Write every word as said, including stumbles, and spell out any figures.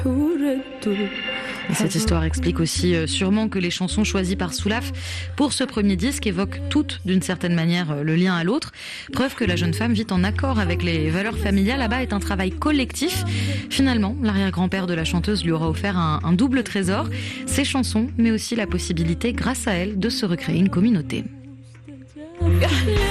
Et cette histoire explique aussi euh, sûrement que les chansons choisies par Soulaf pour ce premier disque évoquent toutes d'une certaine manière euh, le lien à l'autre. Preuve que la jeune femme vit en accord avec les valeurs familiales. Là-bas est un travail collectif. Finalement, l'arrière-grand-père de la chanteuse lui aura offert un, un double trésor, ses chansons, mais aussi la possibilité, grâce à elle, de se recréer une communauté.